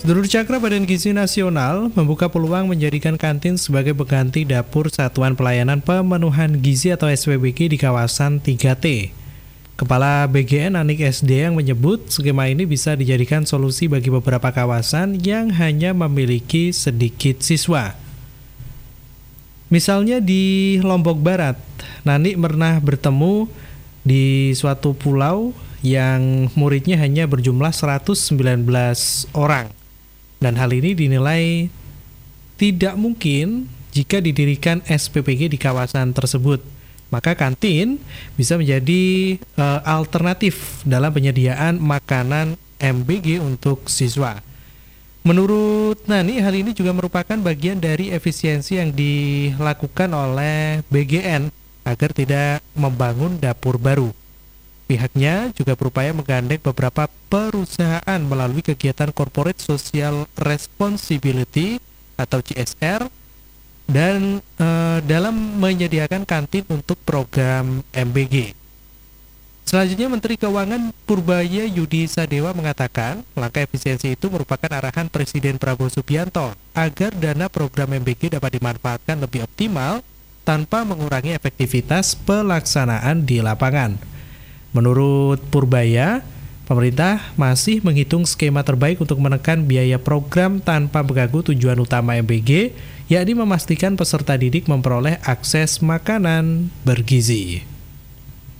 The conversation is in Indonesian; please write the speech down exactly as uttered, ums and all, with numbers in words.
Sedulur Cakra, Badan Gizi Nasional membuka peluang menjadikan kantin sebagai pengganti dapur Satuan Pelayanan Pemenuhan Gizi atau S P B G di kawasan tiga T. Kepala B G N Anik S D yang menyebut skema ini bisa dijadikan solusi bagi beberapa kawasan yang hanya memiliki sedikit siswa. Misalnya di Lombok Barat, Nani pernah bertemu di suatu pulau yang muridnya hanya berjumlah seratus sembilan belas orang. Dan hal ini dinilai tidak mungkin jika didirikan S P B G di kawasan tersebut. Maka kantin bisa menjadi e, alternatif dalam penyediaan makanan M B G untuk siswa. Menurut Nani, hal ini juga merupakan bagian dari efisiensi yang dilakukan oleh B G N agar tidak membangun dapur baru. Pihaknya juga berupaya menggandeng beberapa perusahaan melalui kegiatan Corporate Social Responsibility atau C S R dan e, dalam menyediakan kantin untuk program M B G. Selanjutnya, Menteri Keuangan Purbaya Yudi Sadewa mengatakan langkah efisiensi itu merupakan arahan Presiden Prabowo Subianto agar dana program M B G dapat dimanfaatkan lebih optimal tanpa mengurangi efektivitas pelaksanaan di lapangan. Menurut Purbaya, pemerintah masih menghitung skema terbaik untuk menekan biaya program tanpa mengganggu tujuan utama M B G, yakni memastikan peserta didik memperoleh akses makanan bergizi.